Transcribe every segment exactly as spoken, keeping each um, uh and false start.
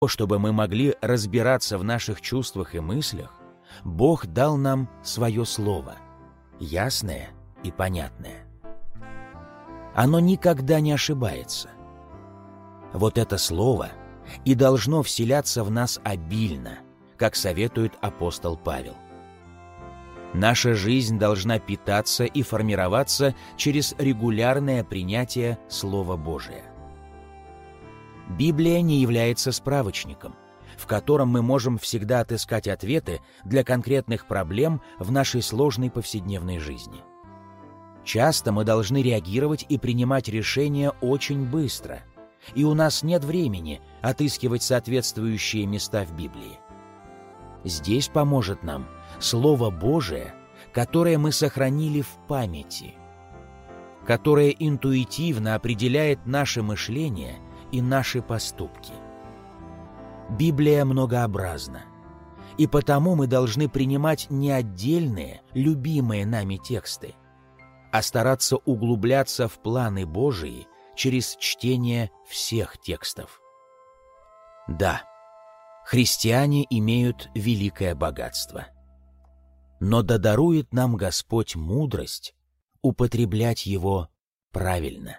Чтобы мы могли разбираться в наших чувствах и мыслях, Бог дал нам Свое Слово, ясное и понятное. Оно никогда не ошибается. Вот это Слово и должно вселяться в нас обильно, как советует апостол Павел. Наша жизнь должна питаться и формироваться через регулярное принятие Слова Божия. Библия не является справочником, в котором мы можем всегда отыскать ответы для конкретных проблем в нашей сложной повседневной жизни. Часто мы должны реагировать и принимать решения очень быстро, и у нас нет времени отыскивать соответствующие места в Библии. Здесь поможет нам Слово Божие, которое мы сохранили в памяти, которое интуитивно определяет наше мышление и наши поступки. Библия многообразна, и потому мы должны принимать не отдельные, любимые нами тексты, а стараться углубляться в планы Божии через чтение всех текстов. Да, христиане имеют великое богатство, но да дарует нам Господь мудрость употреблять его правильно.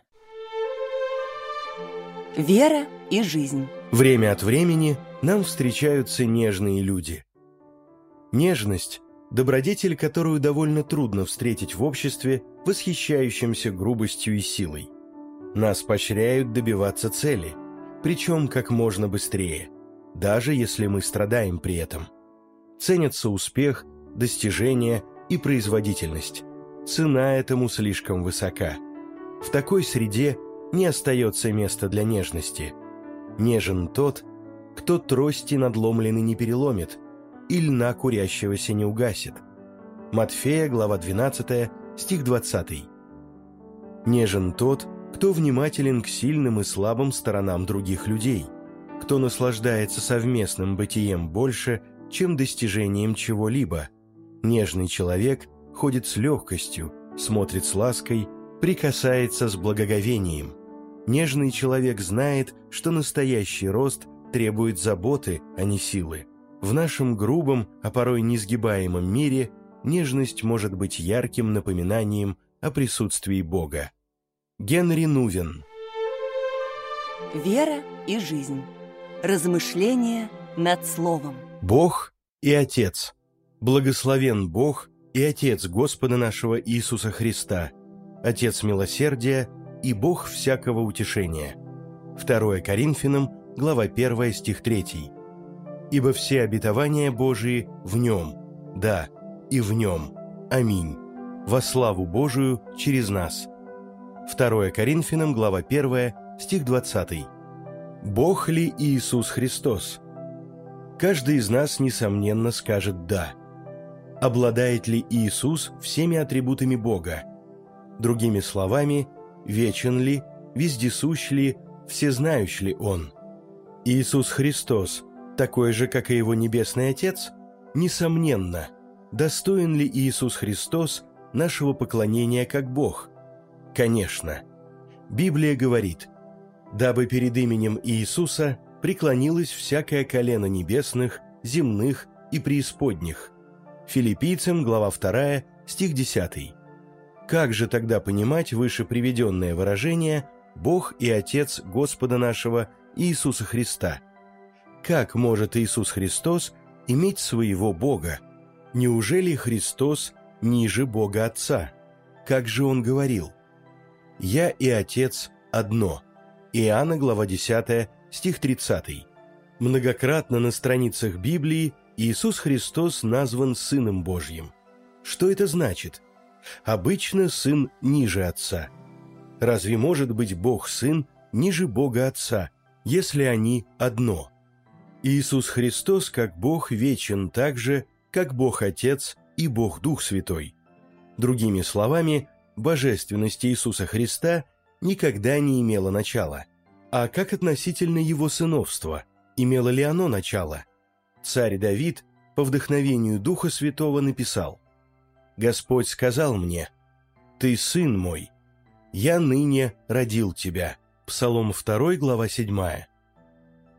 Вера и жизнь. Время от времени нам встречаются нежные люди. Нежность – добродетель, которую довольно трудно встретить в обществе, восхищающемся грубостью и силой. Нас поощряют добиваться цели, причем как можно быстрее, даже если мы страдаем при этом. Ценятся успех, достижения и производительность. Цена этому слишком высока. В такой среде не остается места для нежности. Нежен тот, кто трости надломленный не переломит, и льна курящегося не угасит. Матфея, глава двенадцатая, стих двадцатый. Нежен тот, кто внимателен к сильным и слабым сторонам других людей, кто наслаждается совместным бытием больше, чем достижением чего-либо. Нежный человек ходит с легкостью, смотрит с лаской, прикасается с благоговением. Нежный человек знает, что настоящий рост требует заботы, а не силы. В нашем грубом, а порой несгибаемом мире нежность может быть ярким напоминанием о присутствии Бога. Генри Нувен. Вера и жизнь. Размышления над Словом. Бог и Отец. Благословен Бог и Отец Господа нашего Иисуса Христа, Отец милосердия и Бог всякого утешения. Второе Коринфянам, глава первая, стих третий. Ибо все обетования Божии в Нем, да, и в Нем. Аминь. Во славу Божию через нас. Второе Коринфянам, глава первая, стих двадцатый. Бог ли Иисус Христос? Каждый из нас, несомненно, скажет «да». Обладает ли Иисус всеми атрибутами Бога? Другими словами, вечен ли, вездесущ ли, всезнающ ли Он? Иисус Христос такой же, как и Его Небесный Отец? Несомненно. Достоин ли Иисус Христос нашего поклонения как Бог? Конечно. Библия говорит: «Дабы перед именем Иисуса преклонилось всякое колено небесных, земных и преисподних». Филиппийцам, глава вторая, стих десятый. Как же тогда понимать выше приведенное выражение «Бог и Отец Господа нашего Иисуса Христа»? Как может Иисус Христос иметь своего Бога? Неужели Христос ниже Бога Отца? Как же Он говорил? «Я и Отец одно». Иоанна, глава десятая, стих тридцатый. Многократно на страницах Библии Иисус Христос назван Сыном Божьим. Что это значит? Обычно Сын ниже Отца. Разве может быть Бог-Сын ниже Бога Отца, если они одно? Иисус Христос как Бог вечен так же, как Бог Отец и Бог Дух Святой. Другими словами, божественность Иисуса Христа никогда не имела начала. А как относительно Его сыновства? Имело ли оно начало? Царь Давид по вдохновению Духа Святого написал: «Господь сказал мне: Ты сын мой, я ныне родил тебя». Псалом второй, глава седьмая.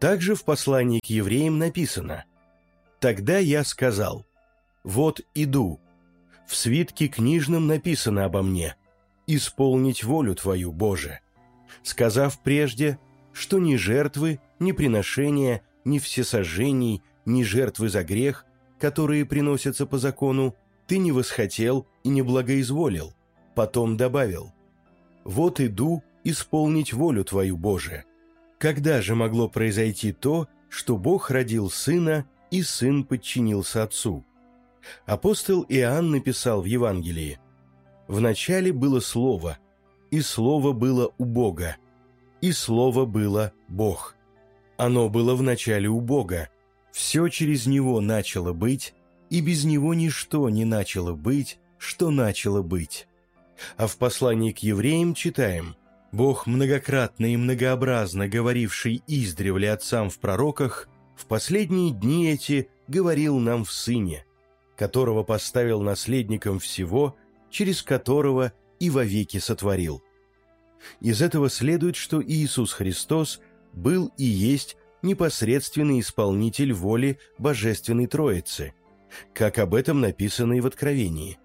Также в послании к евреям написано: «Тогда я сказал: вот иду, в свитке книжном написано обо мне, исполнить волю Твою, Боже, сказав прежде, что ни жертвы, ни приношения, ни всесожжений, ни жертвы за грех, которые приносятся по закону, Ты не восхотел и не благоизволил». Потом добавил: «Вот иду исполнить волю Твою, Боже». Когда же могло произойти то, что Бог родил Сына, и Сын подчинился Отцу? Апостол Иоанн написал в Евангелии: «Вначале было Слово, и Слово было у Бога, и Слово было Бог. Оно было вначале у Бога, все через Него начало быть, и без Него ничто не начало быть, что начало быть». А в послании к евреям читаем: «Бог, многократно и многообразно говоривший издревле отцам в пророках, в последние дни эти говорил нам в Сыне, которого поставил наследником всего, через которого и вовеки сотворил». Из этого следует, что Иисус Христос был и есть непосредственный исполнитель воли Божественной Троицы, как об этом написано и в Откровении.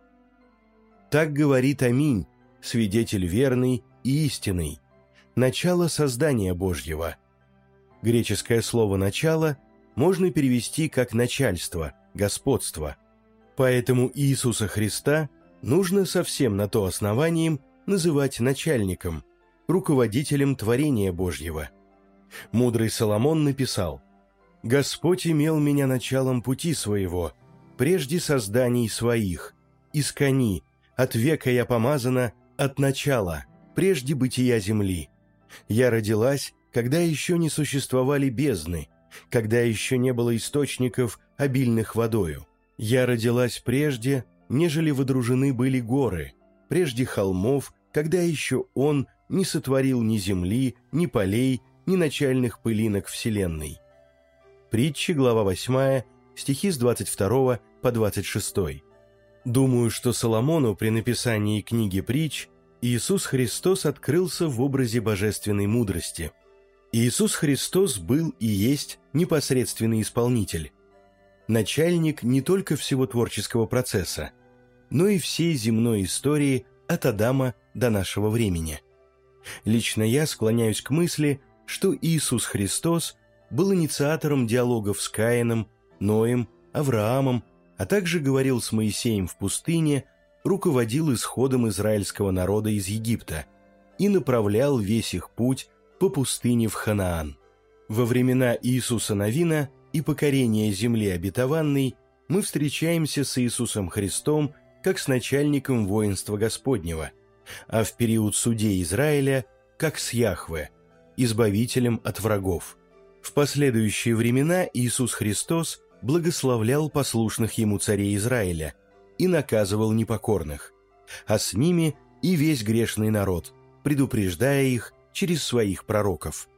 «Так говорит Аминь, свидетель верный и истинный, начало создания Божьего». Греческое слово «начало» можно перевести как «начальство», «господство». Поэтому Иисуса Христа нужно совсем на то основанием называть начальником, руководителем творения Божьего. Мудрый Соломон написал: «Господь имел меня началом пути своего, прежде созданий своих, искони, от века я помазана, от начала, прежде бытия земли. Я родилась, когда еще не существовали бездны, когда еще не было источников, обильных водою. Я родилась прежде, нежели водружены были горы, прежде холмов, когда еще Он не сотворил ни земли, ни полей, ни начальных пылинок вселенной». Притчи, глава восьмая, стихи с двадцать второго по двадцать шестой. Думаю, что Соломону при написании книги притч Иисус Христос открылся в образе божественной мудрости. Иисус Христос был и есть непосредственный исполнитель, начальник не только всего творческого процесса, но и всей земной истории от Адама до нашего времени. Лично я склоняюсь к мысли, что Иисус Христос был инициатором диалогов с Каином, Ноем, Авраамом, а также говорил с Моисеем в пустыне, руководил исходом израильского народа из Египта и направлял весь их путь по пустыне в Ханаан. Во времена Иисуса Навина и покорения земли обетованной мы встречаемся с Иисусом Христом как с начальником воинства Господнего, а в период судей Израиля как с Яхве, избавителем от врагов. В последующие времена Иисус Христос благословлял послушных Ему царей Израиля и наказывал непокорных, а с ними и весь грешный народ, предупреждая их через своих пророков.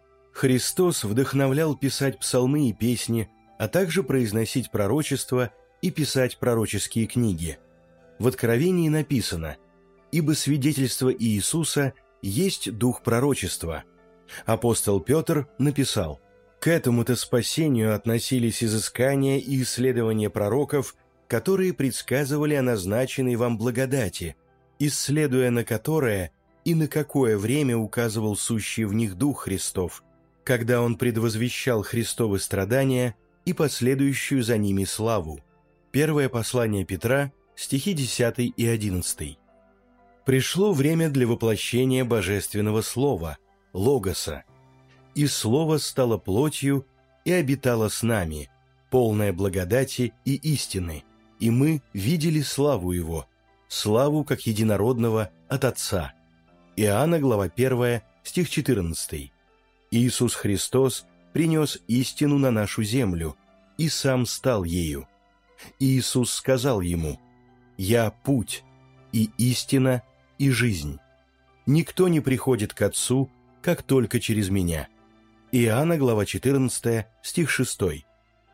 Христос вдохновлял писать псалмы и песни, а также произносить пророчества и писать пророческие книги. В Откровении написано: «Ибо свидетельство Иисуса есть дух пророчества». Апостол Петр написал: «К этому-то спасению относились изыскания и исследования пророков, которые предсказывали о назначенной вам благодати, исследуя на которое и на какое время указывал сущий в них Дух Христов, когда Он предвозвещал Христовы страдания и последующую за ними славу». Первое послание Петра, стихи десятый и одиннадцатый. Пришло время для воплощения Божественного Слова, Логоса. «И Слово стало плотью и обитало с нами, полное благодати и истины, и мы видели славу Его, славу как единородного от Отца». Иоанна, глава первая, стих четырнадцатый. Иисус Христос принес истину на нашу землю и Сам стал ею. Иисус сказал ему: «Я путь, и истина, и жизнь. Никто не приходит к Отцу, как только через Меня». Иоанна, глава четырнадцатая, стих шестой.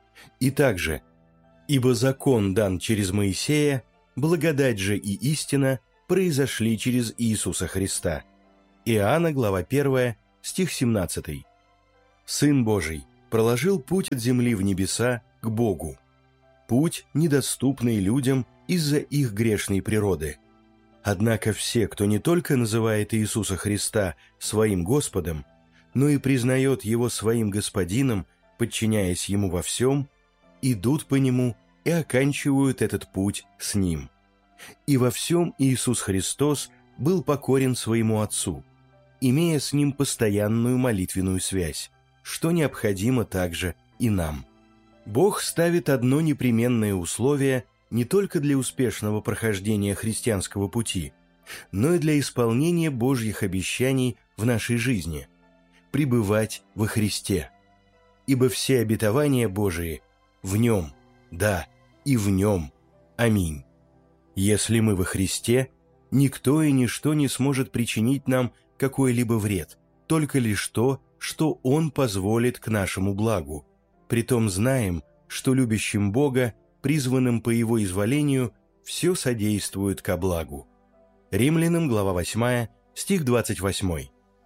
И также: «Ибо закон дан через Моисея, благодать же и истина произошли через Иисуса Христа». Иоанна, глава первая, стих семнадцатый. Сын Божий проложил путь от земли в небеса к Богу. Путь, недоступный людям из-за их грешной природы. Однако все, кто не только называет Иисуса Христа своим Господом, но и признает Его своим Господином, подчиняясь Ему во всем, идут по Нему и оканчивают этот путь с Ним. И во всем Иисус Христос был покорен своему Отцу, имея с Ним постоянную молитвенную связь, что необходимо также и нам. Бог ставит одно непременное условие не только для успешного прохождения христианского пути, но и для исполнения Божьих обещаний в нашей жизни – пребывать во Христе. Ибо все обетования Божии в Нем, да, и в Нем. Аминь. Если мы во Христе, никто и ничто не сможет причинить нам какой-либо вред, только лишь то, что Он позволит к нашему благу. Притом знаем, что любящим Бога, призванным по Его изволению, все содействует ко благу. Римлянам, глава восьмая, стих двадцать восемь.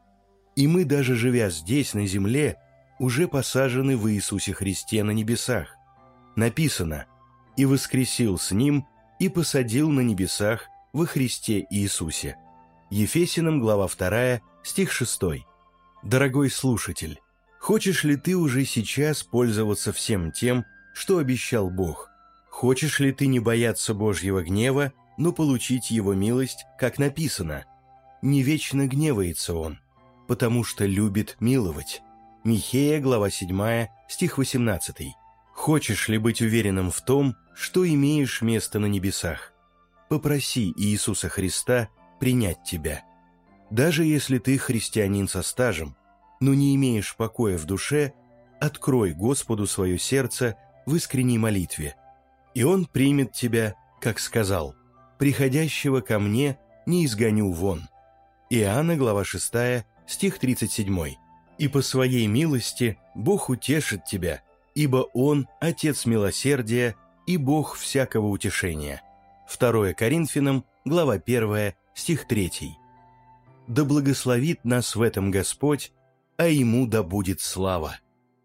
И мы, даже живя здесь, на земле, уже посажены в Иисусе Христе на небесах. Написано: «И воскресил с Ним, и посадил на небесах во Христе Иисусе». Ефесянам, глава вторая, стих шестой. Дорогой слушатель, хочешь ли ты уже сейчас пользоваться всем тем, что обещал Бог? Хочешь ли ты не бояться Божьего гнева, но получить Его милость, как написано? «Не вечно гневается Он, потому что любит миловать». Михея, глава седьмая, стих восемнадцатый. Хочешь ли быть уверенным в том, что имеешь место на небесах? Попроси Иисуса Христа принять тебя. Даже если ты христианин со стажем, но не имеешь покоя в душе, открой Господу свое сердце в искренней молитве, и Он примет тебя, как сказал: «Приходящего ко мне не изгоню вон». Иоанна, глава шестая, стих тридцать семь. «И по своей милости Бог утешит тебя, ибо Он – Отец милосердия и Бог всякого утешения». второе Коринфянам, глава первая, стих третий. Да благословит нас в этом Господь, а Ему да будет слава.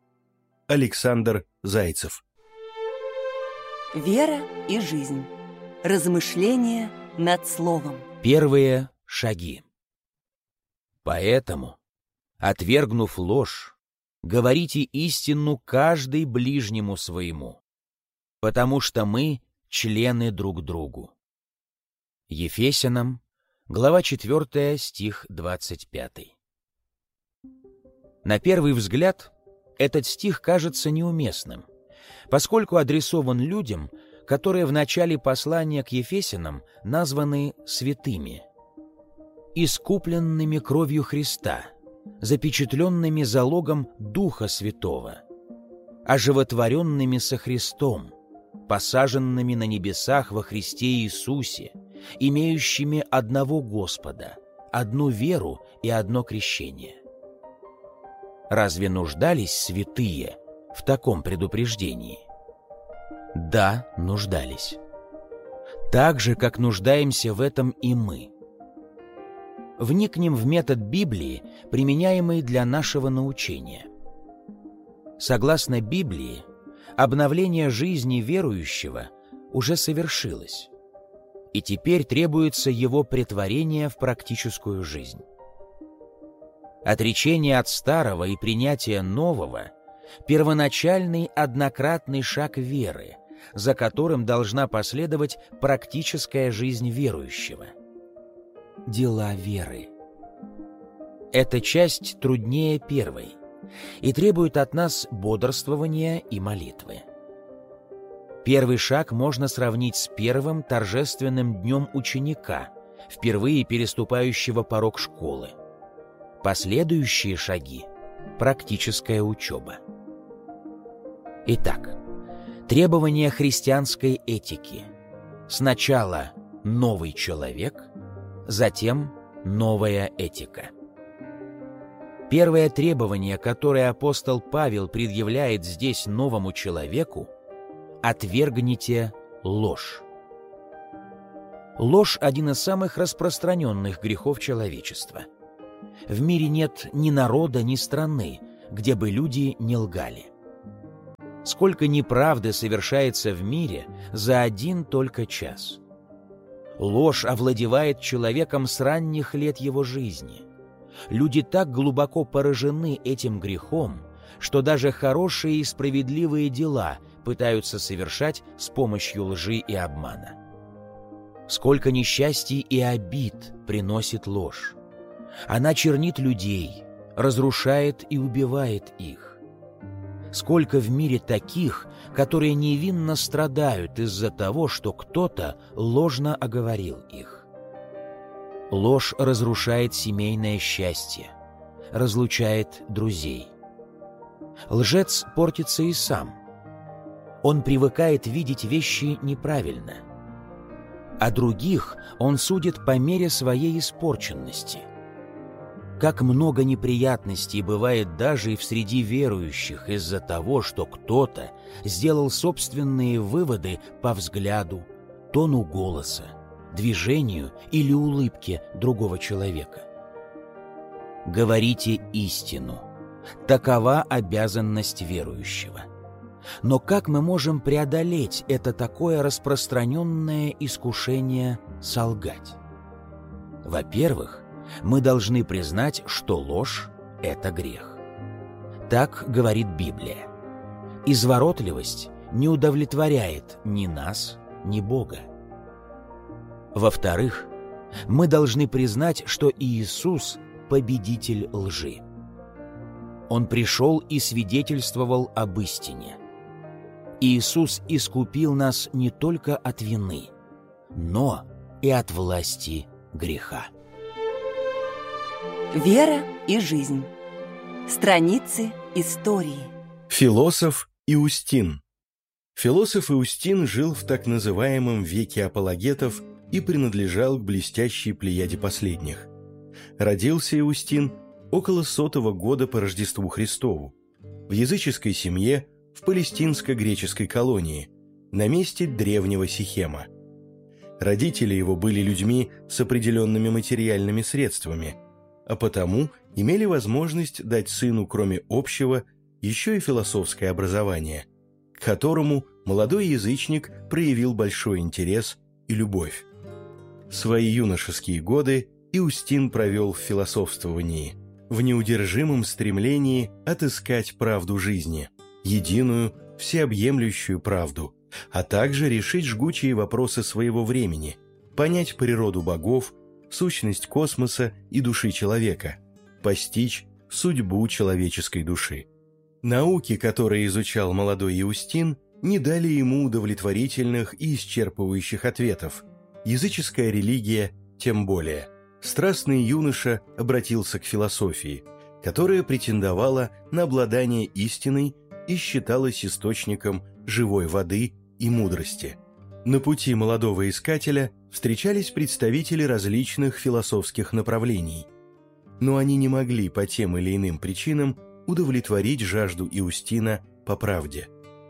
Александр Зайцев. Вера и жизнь. Размышления над словом. Первые шаги. Поэтому, отвергнув ложь, говорите истину каждый ближнему своему, потому что мы члены друг другу. Ефесянам, глава четвертая, стих двадцать пятый. На первый взгляд, этот стих кажется неуместным, поскольку адресован людям, которые в начале послания к Ефесянам названы святыми, искупленными кровью Христа, запечатленными залогом Духа Святого, оживотворенными со Христом, посаженными на небесах во Христе Иисусе, имеющими одного Господа, одну веру и одно крещение. Разве нуждались святые в таком предупреждении? Да, нуждались. Так же, как нуждаемся в этом и мы. Вникнем в метод Библии, применяемый для нашего научения. Согласно Библии, обновление жизни верующего уже совершилось, и теперь требуется его претворение в практическую жизнь. Отречение от старого и принятие нового – первоначальный однократный шаг веры, за которым должна последовать практическая жизнь верующего. Дела веры. Эта часть труднее первой и требует от нас бодрствования и молитвы. Первый шаг можно сравнить с первым торжественным днем ученика, впервые переступающего порог школы. Последующие шаги – практическая учеба. Итак, требования христианской этики. Сначала новый человек, затем новая этика. Первое требование, которое апостол Павел предъявляет здесь новому человеку – отвергните ложь. Ложь – один из самых распространенных грехов человечества. В мире нет ни народа, ни страны, где бы люди не лгали. Сколько неправды совершается в мире за один только час. Ложь овладевает человеком с ранних лет его жизни. Люди так глубоко поражены этим грехом, что даже хорошие и справедливые дела пытаются совершать с помощью лжи и обмана. Сколько несчастий и обид приносит ложь. Она чернит людей, разрушает и убивает их. Сколько в мире таких, которые невинно страдают из-за того, что кто-то ложно оговорил их. Ложь разрушает семейное счастье, разлучает друзей. Лжец портится и сам. Он привыкает видеть вещи неправильно. А других он судит по мере своей испорченности. Как много неприятностей бывает даже и в среди верующих из-за того, что кто-то сделал собственные выводы по взгляду, тону голоса, движению или улыбке другого человека. Говорите истину. Такова обязанность верующего. Но как мы можем преодолеть это такое распространенное искушение солгать? Во-первых, мы должны признать, что ложь – это грех. Так говорит Библия. Изворотливость не удовлетворяет ни нас, ни Бога. Во-вторых, мы должны признать, что Иисус – победитель лжи. Он пришел и свидетельствовал об истине. Иисус искупил нас не только от вины, но и от власти греха. Вера и жизнь. Страницы истории. Философ Иустин. Философ Иустин жил в так называемом веке апологетов и принадлежал к блестящей плеяде последних. Родился Иустин около сотого года по Рождеству Христову в языческой семье в палестинско-греческой колонии на месте древнего Сихема. Родители его были людьми с определенными материальными средствами, а потому имели возможность дать сыну, кроме общего, еще и философское образование, к которому молодой язычник проявил большой интерес и любовь. Свои юношеские годы Иустин провел в философствовании, в неудержимом стремлении отыскать правду жизни, единую, всеобъемлющую правду, а также решить жгучие вопросы своего времени, понять природу богов, сущность космоса и души человека, постичь судьбу человеческой души. Науки, которые изучал молодой Иустин, не дали ему удовлетворительных и исчерпывающих ответов. Языческая религия тем более. Страстный юноша обратился к философии, которая претендовала на обладание истиной и считалась источником живой воды и мудрости. На пути молодого искателя встречались представители различных философских направлений, но они не могли по тем или иным причинам удовлетворить жажду Иустина по правде.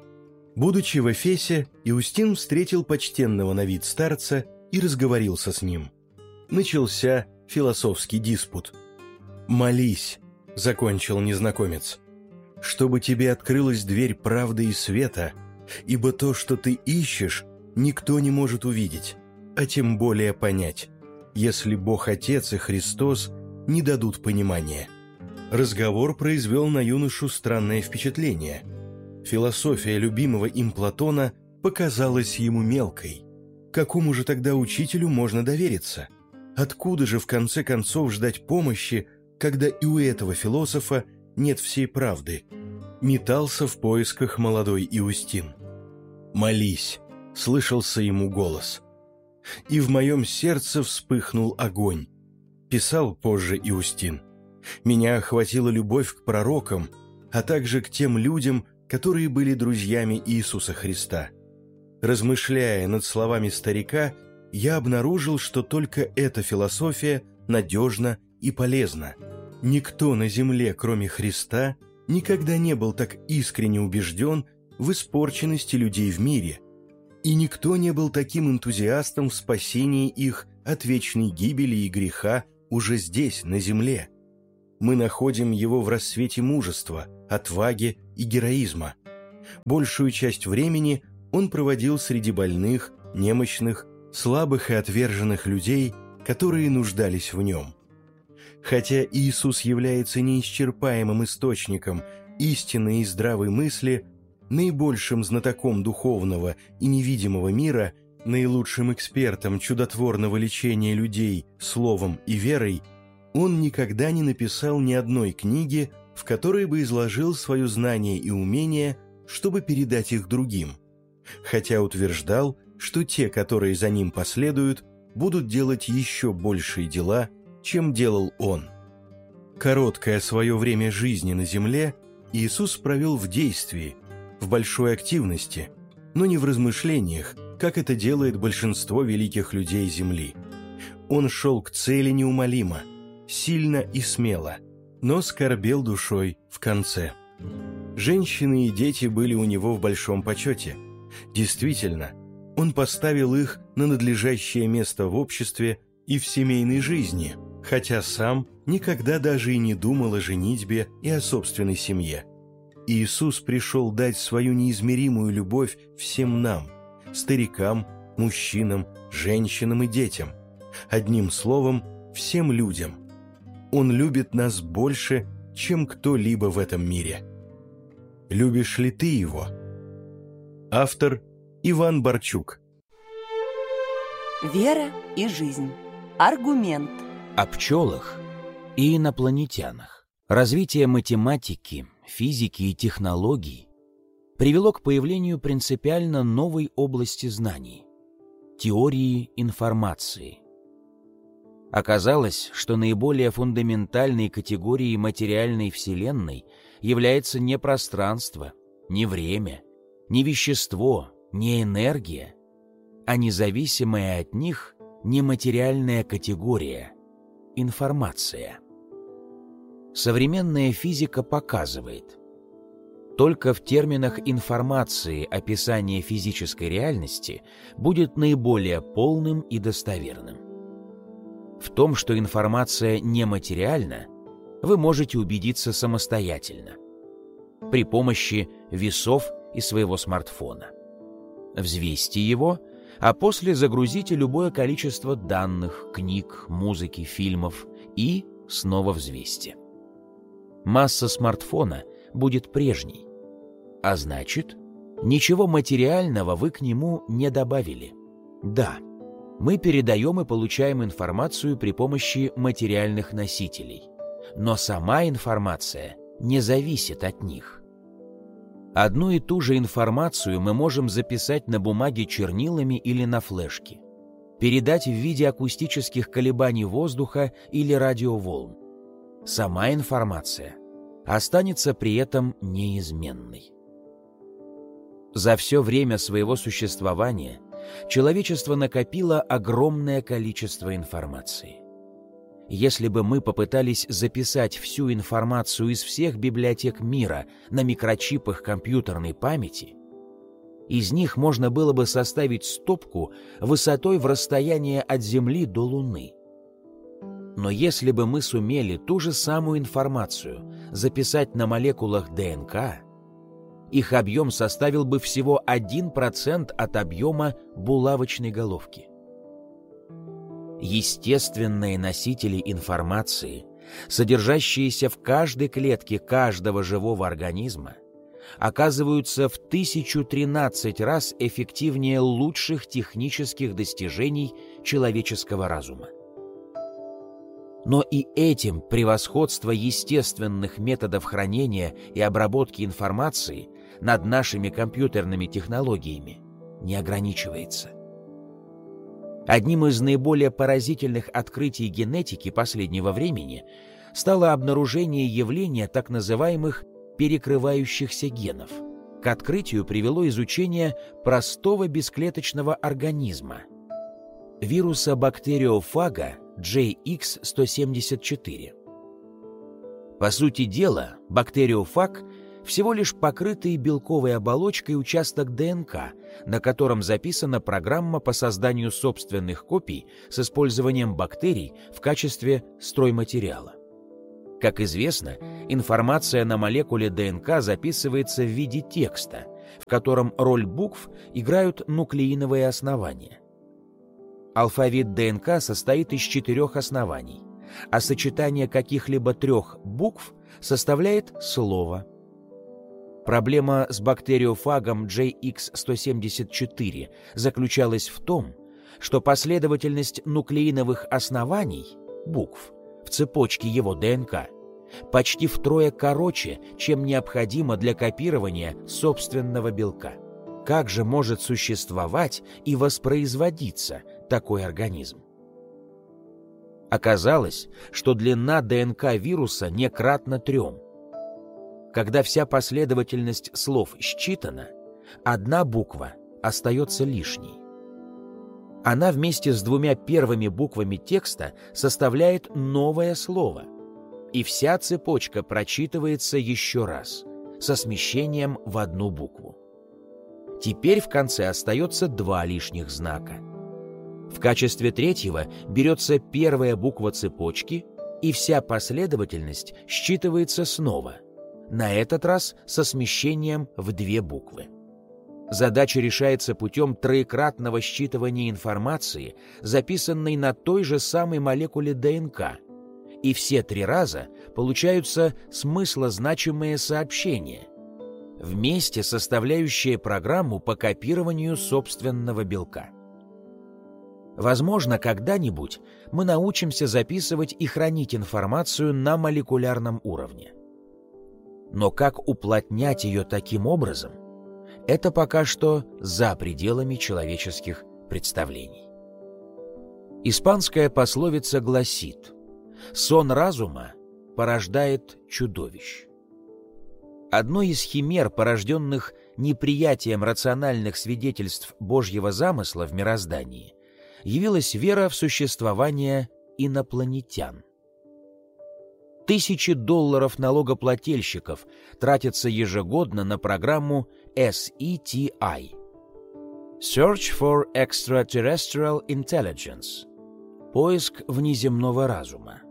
Будучи в Эфесе, Иустин встретил почтенного на вид старца и разговорился с ним. Начался философский диспут. «Молись», — закончил незнакомец, — «чтобы тебе открылась дверь правды и света, ибо то, что ты ищешь, никто не может увидеть, а тем более понять, если Бог Отец и Христос не дадут понимания». Разговор произвел на юношу странное впечатление. Философия любимого им Платона показалась ему мелкой. Какому же тогда учителю можно довериться? Откуда же в конце концов ждать помощи, когда и у этого философа нет всей правды? Метался в поисках молодой Иустин. «Молись», — слышался ему голос. «И в моем сердце вспыхнул огонь», — писал позже Иустин. «Меня охватила любовь к пророкам, а также к тем людям, которые были друзьями Иисуса Христа. Размышляя над словами старика, я обнаружил, что только эта философия надежна и полезна. Никто на земле, кроме Христа, никогда не был так искренне убежден в испорченности людей в мире, и никто не был таким энтузиастом в спасении их от вечной гибели и греха уже здесь, на земле. мы находим его в рассвете мужества, отваги и героизма. Большую часть времени он проводил среди больных, немощных, слабых и отверженных людей, которые нуждались в нем. Хотя Иисус является неисчерпаемым источником истинной и здравой мысли, наибольшим знатоком духовного и невидимого мира, наилучшим экспертом чудотворного лечения людей словом и верой, он никогда не написал ни одной книги, в которой бы изложил свое знание и умение, чтобы передать их другим, хотя утверждал, что те, которые за ним последуют, будут делать еще большие дела, чем делал он. Короткое свое время жизни на земле Иисус провел в действии, в большой активности, но не в размышлениях, как это делает большинство великих людей Земли. Он шел к цели неумолимо, сильно и смело, но скорбел душой в конце. Женщины и дети были у него в большом почете. Действительно, он поставил их на надлежащее место в обществе и в семейной жизни, хотя сам никогда даже и не думал о женитьбе и о собственной семье. Иисус пришел дать свою неизмеримую любовь всем нам, старикам, мужчинам, женщинам и детям, одним словом, всем людям. Он любит нас больше, чем кто-либо в этом мире. Любишь ли ты его? Автор Иван Барчук. Вера и жизнь. Аргумент. О пчелах и инопланетянах. Развитие математики, физики и технологий привело к появлению принципиально новой области знаний – теории информации. Оказалось, что наиболее фундаментальной категорией материальной Вселенной является не пространство, не время, не вещество, не энергия, а независимая от них нематериальная категория – информация. Современная физика показывает, только в терминах информации описание физической реальности будет наиболее полным и достоверным. В том, что информация нематериальна, вы можете убедиться самостоятельно при помощи весов и своего смартфона. Взвесьте его, а после загрузите любое количество данных, книг, музыки, фильмов и снова взвесьте. Масса смартфона будет прежней, а значит, ничего материального вы к нему не добавили. Да, мы передаем и получаем информацию при помощи материальных носителей, но сама информация не зависит от них. Одну и ту же информацию мы можем записать на бумаге чернилами или на флешке, передать в виде акустических колебаний воздуха или радиоволн. Сама информация останется при этом неизменной. За все время своего существования человечество накопило огромное количество информации. Если бы мы попытались записать всю информацию из всех библиотек мира на микрочипах компьютерной памяти, из них можно было бы составить стопку высотой в расстояние от Земли до Луны. Но если бы мы сумели ту же самую информацию записать на молекулах ДНК, их объем составил бы всего один процент от объема булавочной головки. Естественные носители информации, содержащиеся в каждой клетке каждого живого организма, оказываются в тысячу тринадцать раз эффективнее лучших технических достижений человеческого разума. Но и этим превосходство естественных методов хранения и обработки информации над нашими компьютерными технологиями не ограничивается. Одним из наиболее поразительных открытий генетики последнего времени стало обнаружение явления так называемых перекрывающихся генов. К открытию привело изучение простого бесклеточного организма – вируса бактериофага джей икс сто семьдесят четыре. По сути дела, бактериофаг – всего лишь покрытый белковой оболочкой участок ДНК, на котором записана программа по созданию собственных копий с использованием бактерий в качестве стройматериала. Как известно, информация на молекуле ДНК записывается в виде текста, в котором роль букв играют нуклеиновые основания. Алфавит ДНК состоит из четырех оснований, а сочетание каких-либо трех букв составляет слово. Проблема с бактериофагом джей икс сто семьдесят четыре заключалась в том, что последовательность нуклеиновых оснований, букв, в цепочке его ДНК почти втрое короче, чем необходимо для копирования собственного белка. Как же может существовать и воспроизводиться такой организм? Оказалось, что длина ДНК вируса не кратна трем. Когда вся последовательность слов считана, одна буква остается лишней. Она вместе с двумя первыми буквами текста составляет новое слово, и вся цепочка прочитывается еще раз, со смещением в одну букву. Теперь в конце остается два лишних знака. В качестве третьего берется первая буква цепочки, и вся последовательность считывается снова, на этот раз со смещением в две буквы. Задача решается путем троекратного считывания информации, записанной на той же самой молекуле ДНК, и все три раза получаются смыслозначимые сообщения, вместе составляющие программу по копированию собственного белка. Возможно, когда-нибудь мы научимся записывать и хранить информацию на молекулярном уровне. Но как уплотнять ее таким образом, это пока что за пределами человеческих представлений. Испанская пословица гласит: «Сон разума порождает чудовищ». Одной из химер, порожденных неприятием рациональных свидетельств Божьего замысла в мироздании, явилась вера в существование инопланетян. Тысячи долларов налогоплательщиков тратятся ежегодно на программу эс и ти ай – Search for Extraterrestrial Intelligence – поиск внеземного разума.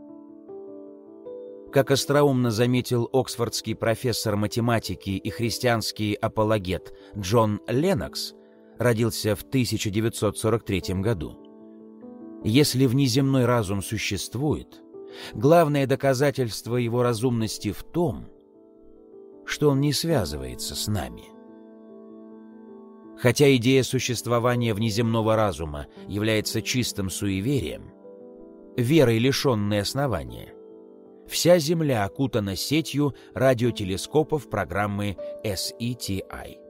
Как остроумно заметил оксфордский профессор математики и христианский апологет Джон Леннокс, родился в тысяча девятьсот сорок третьем году, если внеземной разум существует, главное доказательство его разумности в том, что он не связывается с нами. Хотя идея существования внеземного разума является чистым суеверием, верой лишенной основания, вся Земля окутана сетью радиотелескопов программы эс и ти ай.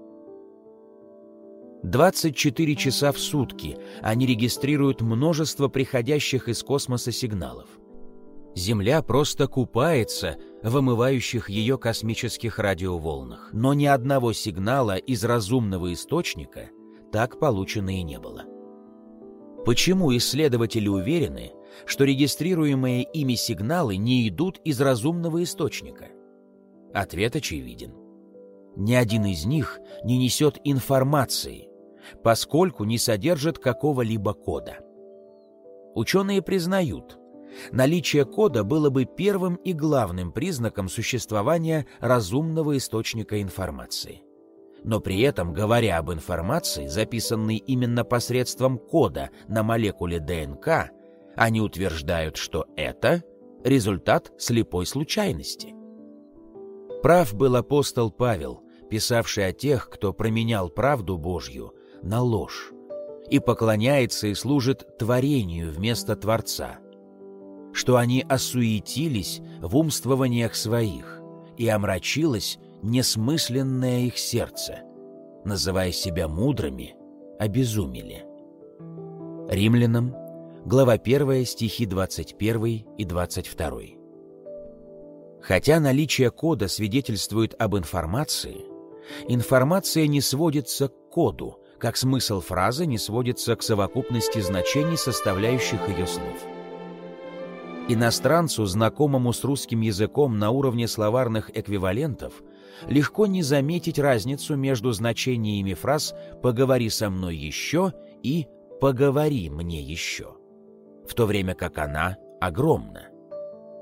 двадцать четыре часа в сутки они регистрируют множество приходящих из космоса сигналов. Земля просто купается в омывающих ее космических радиоволнах, но ни одного сигнала из разумного источника так получено и не было. Почему исследователи уверены, что регистрируемые ими сигналы не идут из разумного источника? Ответ очевиден. Ни один из них не несет информации, поскольку не содержит какого-либо кода. Ученые признают, наличие кода было бы первым и главным признаком существования разумного источника информации. Но при этом, говоря об информации, записанной именно посредством кода на молекуле ДНК, они утверждают, что это результат слепой случайности. Прав был апостол Павел, писавший о тех, кто променял правду Божью на ложь и поклоняется и служит творению вместо Творца, что они осуетились в умствованиях своих, и омрачилось несмысленное их сердце, называя себя мудрыми, обезумели. Римлянам, глава первая, стихи двадцать первый и двадцать второй. Хотя наличие кода свидетельствует об информации, информация не сводится к коду, как смысл фразы не сводится к совокупности значений, составляющих ее слов. Иностранцу, знакомому с русским языком на уровне словарных эквивалентов, легко не заметить разницу между значениями фраз «поговори со мной еще» и «поговори мне еще», в то время как она огромна.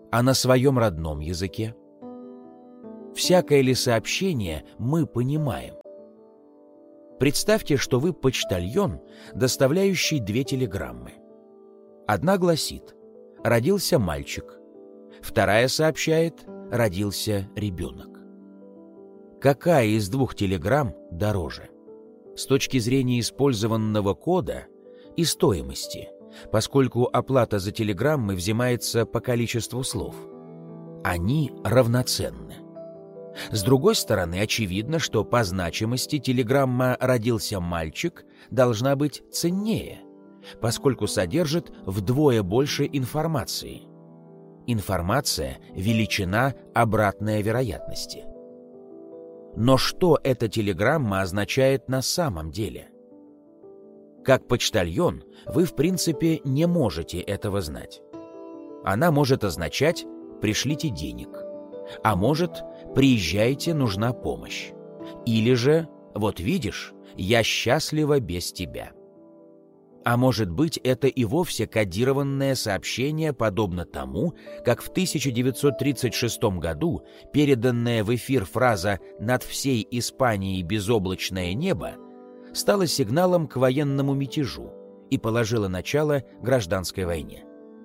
а на своем родном языке? Всякое ли сообщение мы понимаем? Представьте, что вы почтальон, доставляющий две телеграммы. Одна гласит: «Родился мальчик». Вторая сообщает: «Родился ребенок». Какая из двух телеграмм дороже? С точки зрения использованного кода и стоимости, поскольку оплата за телеграммы взимается по количеству слов. Они равноценны. С другой стороны, очевидно, что по значимости телеграмма «Родился мальчик» должна быть ценнее, поскольку содержит вдвое больше информации. Информация – величина, обратная вероятности. Но что эта телеграмма означает на самом деле? Как почтальон, вы в принципе не можете этого знать. Она может означать «пришлите денег», а может «приезжайте, нужна помощь», или же «вот видишь, я счастлива без тебя». А может быть, это и вовсе кодированное сообщение, подобно тому, как в тысяча девятьсот тридцать шестом году переданная в эфир фраза «над всей Испанией безоблачное небо» стала сигналом к военному мятежу и положила начало гражданской войне.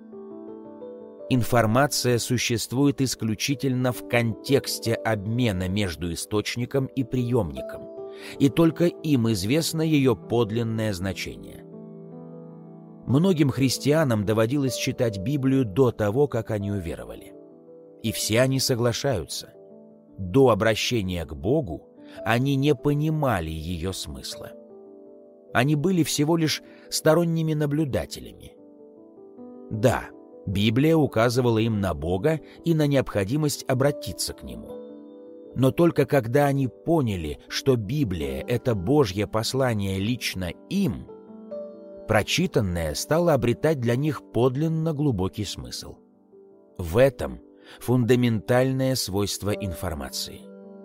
Информация существует исключительно в контексте обмена между источником и приемником, и только им известно ее подлинное значение. Многим христианам доводилось читать Библию до того, как они уверовали. И все они соглашаются. До обращения к Богу они не понимали ее смысла. Они были всего лишь сторонними наблюдателями. Да, Библия указывала им на Бога и на необходимость обратиться к Нему. Но только когда они поняли, что Библия — это Божье послание лично им, прочитанное стало обретать для них подлинно глубокий смысл. В этом фундаментальное свойство информации.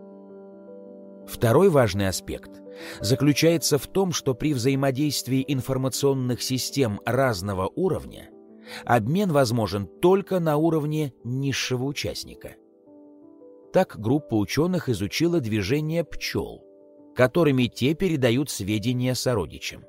Второй важный аспект заключается в том, что при взаимодействии информационных систем разного уровня обмен возможен только на уровне низшего участника. Так группа ученых изучила движение пчел, которыми те передают сведения сородичам.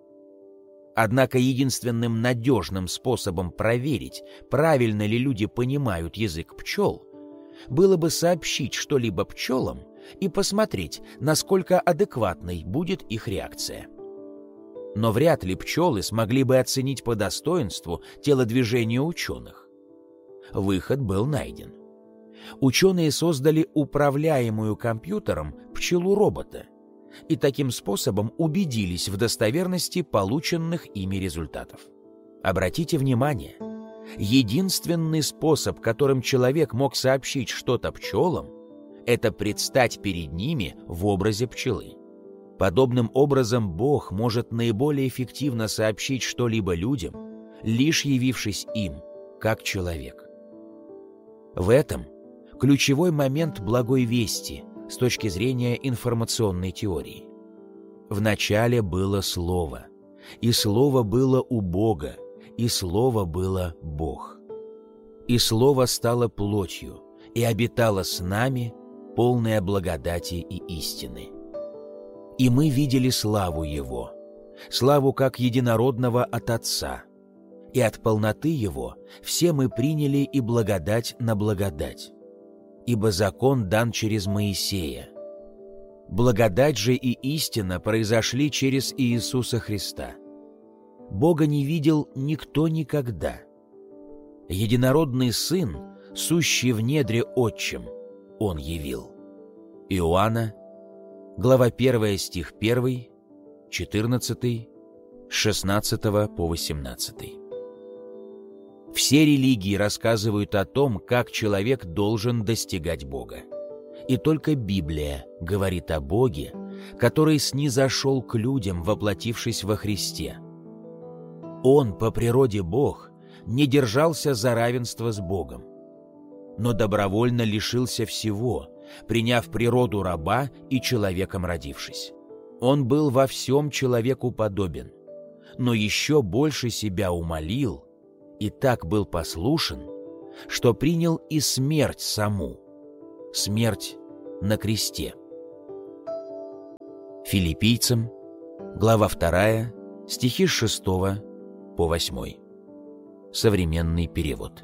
Однако единственным надежным способом проверить, правильно ли люди понимают язык пчел, было бы сообщить что-либо пчелам и посмотреть, насколько адекватной будет их реакция. Но вряд ли пчелы смогли бы оценить по достоинству телодвижение ученых. Выход был найден. Ученые создали управляемую компьютером пчелу-робота и таким способом убедились в достоверности полученных ими результатов. Обратите внимание, единственный способ, которым человек мог сообщить что-то пчелам, это предстать перед ними в образе пчелы. Подобным образом Бог может наиболее эффективно сообщить что-либо людям, лишь явившись им, как человек. В этом ключевой момент благой вести с точки зрения информационной теории. Вначале было Слово, и Слово было у Бога, и Слово было Бог. И Слово стало плотью, и обитало с нами, полное благодати и истины. И мы видели славу Его, славу как единородного от Отца, и от полноты Его все мы приняли и благодать на благодать. Ибо закон дан через Моисея. Благодать же и истина произошли через Иисуса Христа. Бога не видел никто никогда. Единородный Сын, сущий в недре Отчим, Он явил. Иоанна, глава первая, стих первый, четырнадцатый, с шестнадцатого по восемнадцатый. Все религии рассказывают о том, как человек должен достигать Бога. И только Библия говорит о Боге, который снизошел к людям, воплотившись во Христе. Он, по природе Бог, не держался за равенство с Богом, но добровольно лишился всего, приняв природу раба и человеком родившись. Он был во всем человеку подобен, но еще больше себя умалил и так был послушен, что принял и смерть саму, смерть на кресте. Филиппийцам, глава вторая, стихи с шестого по восьмой. Современный перевод.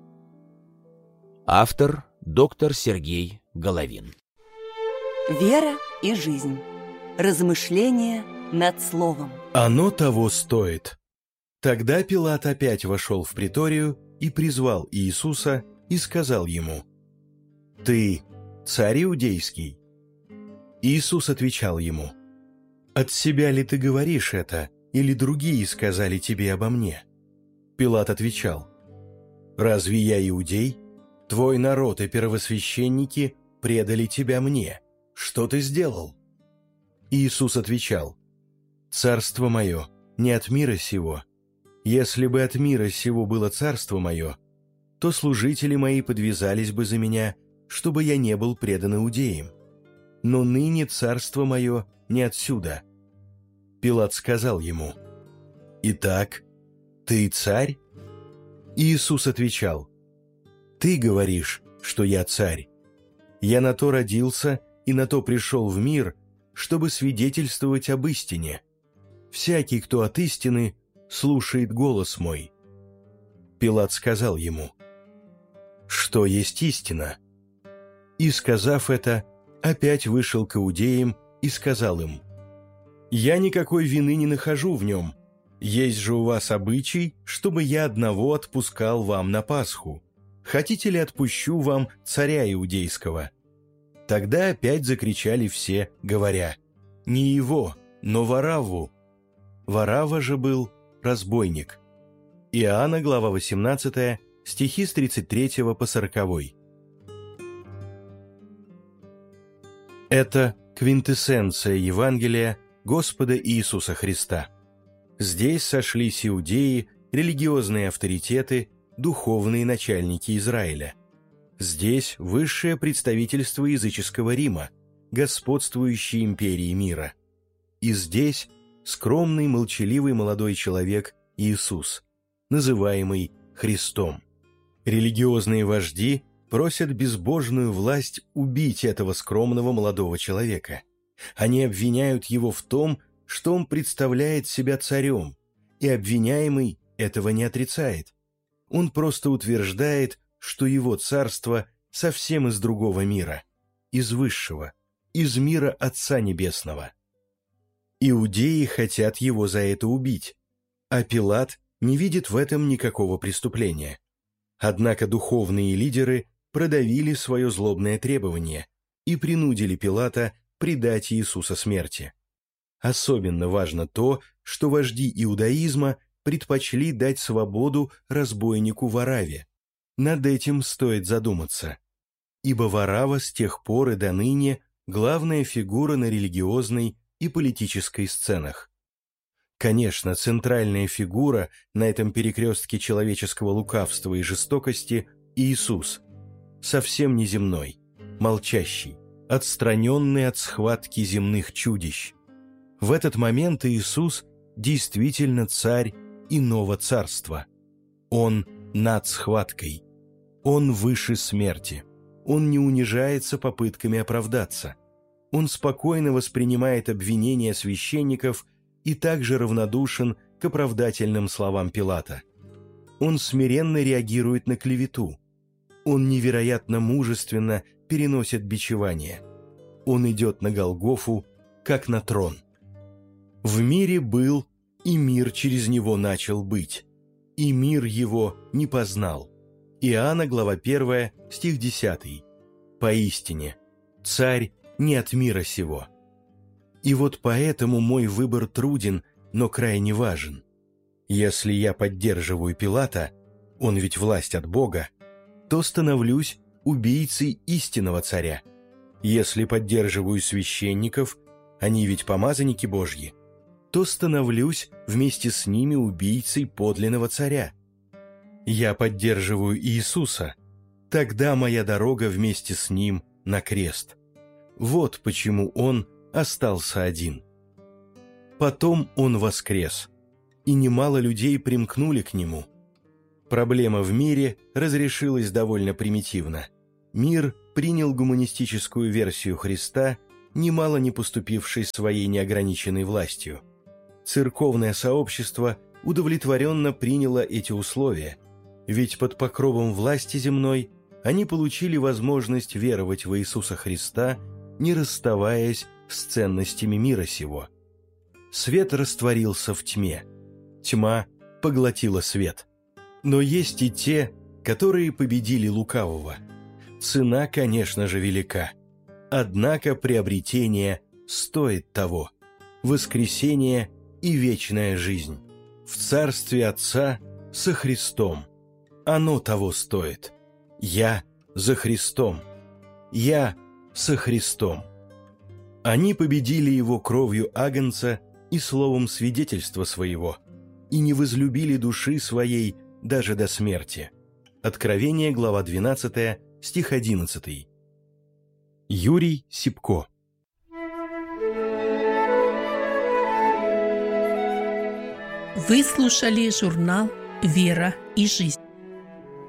Автор – доктор Сергей Головин. Вера и жизнь. Размышления над словом. Оно того стоит. Тогда Пилат опять вошел в приторию и призвал Иисуса и сказал ему: «Ты царь иудейский?» Иисус отвечал ему: «От себя ли ты говоришь это, или другие сказали тебе обо мне?» Пилат отвечал: «Разве я иудей? Твой народ и первосвященники предали тебя мне. Что ты сделал?» Иисус отвечал: «Царство мое не от мира сего. Если бы от мира сего было царство мое, то служители мои подвязались бы за меня, чтобы я не был предан иудеям. Но ныне царство мое не отсюда». Пилат сказал ему: «Итак, ты царь?» Иисус отвечал: «Ты говоришь, что я царь. Я на то родился и на то пришел в мир, чтобы свидетельствовать об истине. Всякий, кто от истины, слушает голос мой». Пилат сказал ему: «Что есть истина?» И, сказав это, опять вышел к иудеям и сказал им: «Я никакой вины не нахожу в нем. Есть же у вас обычай, чтобы я одного отпускал вам на Пасху. Хотите ли, отпущу вам царя иудейского?» Тогда опять закричали все, говоря: «Не его, но Варавву». Варавва же был разбойник. Иоанна, глава восемнадцатая, стихи с тридцать третьего по сороковой. Это квинтэссенция Евангелия Господа Иисуса Христа. Здесь сошлись иудеи, религиозные авторитеты, духовные начальники Израиля. Здесь высшее представительство языческого Рима, господствующей империи мира. И здесь скромный, молчаливый молодой человек Иисус, называемый Христом. Религиозные вожди просят безбожную власть убить этого скромного молодого человека. Они обвиняют его в том, что он представляет себя царем, и обвиняемый этого не отрицает. Он просто утверждает, что его царство совсем из другого мира, из высшего, из мира Отца Небесного. Иудеи хотят его за это убить, а Пилат не видит в этом никакого преступления. Однако духовные лидеры продавили свое злобное требование и принудили Пилата предать Иисуса смерти. Особенно важно то, что вожди иудаизма предпочли дать свободу разбойнику Варавве. Над этим стоит задуматься, ибо Варавва с тех пор и до ныне главная фигура на религиозной и политической сценах. Конечно, центральная фигура на этом перекрестке человеческого лукавства и жестокости – Иисус, совсем неземной, молчащий, отстраненный от схватки земных чудищ. В этот момент Иисус действительно царь иного царства. Он над схваткой. Он выше смерти. Он не унижается попытками оправдаться. Он спокойно воспринимает обвинения священников и также равнодушен к оправдательным словам Пилата. Он смиренно реагирует на клевету. Он невероятно мужественно переносит бичевание. Он идет на Голгофу, как на трон. В мире был, и мир через него начал быть, и мир его не познал. Иоанна, глава первая, стих десятый. Поистине, царь не от мира сего. И вот поэтому мой выбор труден, но крайне важен. Если я поддерживаю Пилата, он ведь власть от Бога, то становлюсь убийцей истинного царя. Если поддерживаю священников, они ведь помазанники Божьи, то становлюсь вместе с ними убийцей подлинного царя. Я поддерживаю Иисуса, тогда моя дорога вместе с Ним на крест. Вот почему Он остался один. Потом Он воскрес, и немало людей примкнули к Нему. Проблема в мире разрешилась довольно примитивно. Мир принял гуманистическую версию Христа, немало не поступившей своей неограниченной властью. Церковное сообщество удовлетворенно приняло эти условия, ведь под покровом власти земной они получили возможность веровать в Иисуса Христа, не расставаясь с ценностями мира сего. Свет растворился в тьме, тьма поглотила свет. Но есть и те, которые победили лукавого. Цена, конечно же, велика. Однако приобретение стоит того. Воскресение и вечная жизнь. В Царстве Отца со Христом. Оно того стоит. Я за Христом. Я со Христом. Они победили его кровью агнца и словом свидетельства своего, и не возлюбили души своей даже до смерти. Откровение, глава двенадцатая, стих одиннадцатый. Юрий Сипко. Вы слушали журнал «Вера и жизнь».